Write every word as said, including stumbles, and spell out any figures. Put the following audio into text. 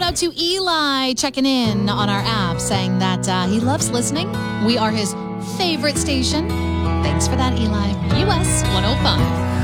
out to Eli checking in on our app saying that uh, he loves listening. We are his favorite station. Thanks for that, Eli. U S one oh five.